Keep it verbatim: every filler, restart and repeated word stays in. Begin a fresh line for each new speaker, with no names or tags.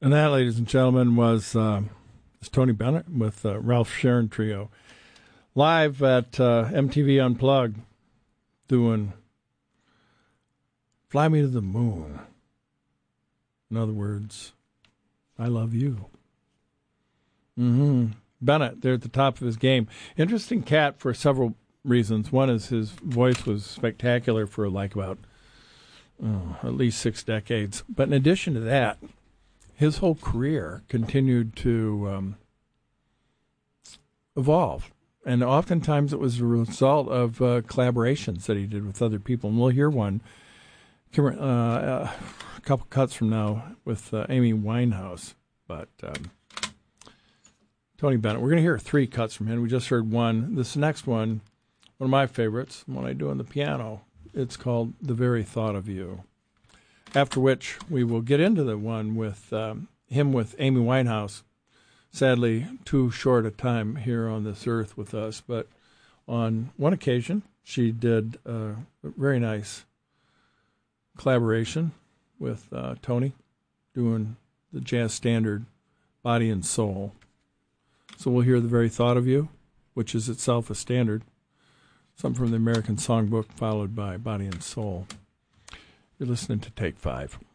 And that, ladies and gentlemen, was, uh, was Tony Bennett with uh, Ralph Sharon Trio. Live at uh, M T V Unplugged, doing Fly Me to the Moon. In other words, I love you. Mm-hmm. Bennett, they're at the top of his game. Interesting cat for several reasons. One is his voice was spectacular for like about oh, at least six decades. But in addition to that, his whole career continued to um, evolve. And oftentimes it was a result of uh, collaborations that he did with other people. And we'll hear one uh, a couple cuts from now with uh, Amy Winehouse. But um, Tony Bennett, we're going to hear three cuts from him. We just heard one. This next one, one of my favorites, one I do on the piano. It's called The Very Thought of You. After which we will get into the one with um, him with Amy Winehouse. Sadly, too short a time here on this earth with us, but on one occasion, she did a very nice collaboration with uh, Tony, doing the jazz standard, Body and Soul. So we'll hear The Very Thought of You, which is itself a standard, something from the American Songbook, followed by Body and Soul. You're listening to Take Five.